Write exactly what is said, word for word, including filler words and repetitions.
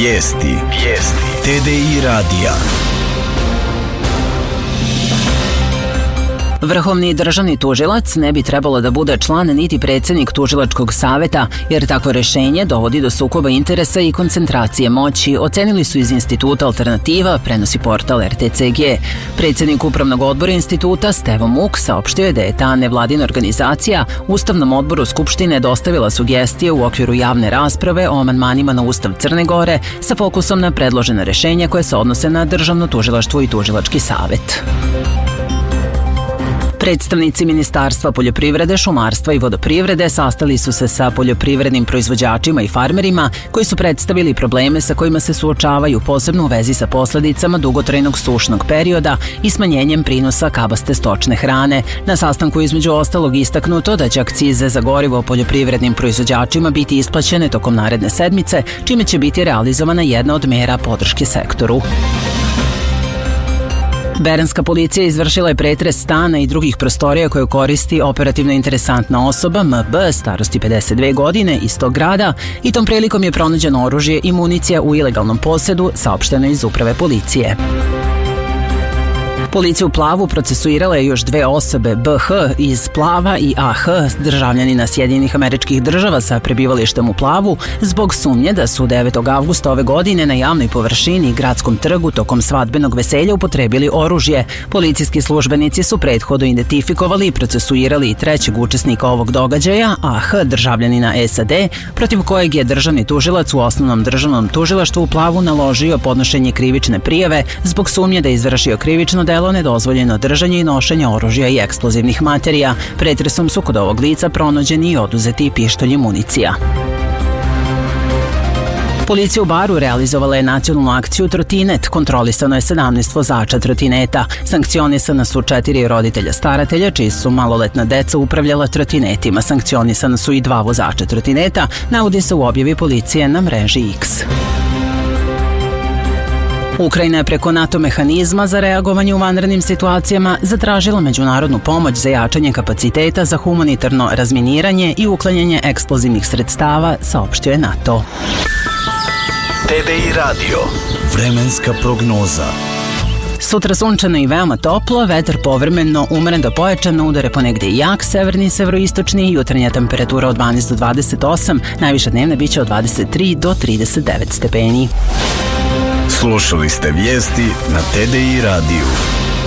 Vijesti. Vijesti. T D I radija. Vrhovni državni tužilac ne bi trebalo da bude član niti predsjednik tužilačkog saveta, jer takvo rješenje dovodi do sukoba interesa i koncentracije moći, ocenili su iz Instituta Alternativa, prenosi portal R T C G. Predsjednik Upravnog odbora instituta Stevo Muk saopštio je da je ta nevladina organizacija Ustavnom odboru Skupštine dostavila sugestije u okviru javne rasprave o amandmanima na Ustav Crne Gore sa fokusom na predložena rješenja koje se odnose na državno tužilaštvo i tužilački savet. Predstavnici Ministarstva poljoprivrede, šumarstva i vodoprivrede sastali su se sa poljoprivrednim proizvođačima i farmerima koji su predstavili probleme sa kojima se suočavaju, posebno u vezi sa posledicama dugotrajnog sušnog perioda i smanjenjem prinosa kabaste stočne hrane. Na sastanku između ostalog istaknuto da će akcize za gorivo poljoprivrednim proizvođačima biti isplaćene tokom naredne sedmice, čime će biti realizovana jedna od mera podrške sektoru. Beranska policija izvršila je pretres stana i drugih prostorija koje koristi operativno interesantna osoba M B starosti pedeset dve godine iz tog grada i tom prilikom je pronađeno oružje i municija u ilegalnom posjedu, saopšteno iz uprave policije. Policija u Plavu procesuirala je još dve osobe, B H iz Plava i A H, državljanina Sjedinjenih Američkih Država sa prebivalištem u Plavu, zbog sumnje da su devetog avgusta ove godine na javnoj površini i gradskom trgu tokom svadbenog veselja upotrebili oružje. Policijski službenici su prethodno identifikovali i procesuirali i trećeg učesnika ovog događaja, A H, državljanina S A D, protiv kojeg je državni tužilac u Osnovnom državnom tužilaštvu u Plavu naložio podnošenje krivične prijave zbog sumnje da je izvršio krivično delo nedozvoljeno držanje i nošenje oružja i eksplozivnih materija. Pretresom su kod ovog lica pronađeni i oduzeti pištolj i municija. Policija u Baru realizovala je nacionalnu akciju Trotinet. Kontrolisano je sedamnaest vozača trotineta. Sankcionisana su četiri roditelja staratelja, čiji su maloletna deca upravljala trotinetima. Sankcionisana su i dva vozača trotineta, navodi se u objavi policije na mreži X. Ukrajina je preko NATO mehanizma za reagovanje u vanrednim situacijama zatražila međunarodnu pomoć za jačanje kapaciteta za humanitarno razminiranje i uklanjanje eksplozivnih sredstava, saopštio je NATO. T D I radio. Vremenska prognoza. Sutra sunčano i veoma toplo, vetar povremeno umeren do pojačan, udare ponegdje i jak, severni i severoistočni, jutarnja temperatura od dvanaest do dvadeset osam, najviša dnevna biće od dvadeset tri do trideset devet stepeni. Slušali ste vijesti na T D I radiju.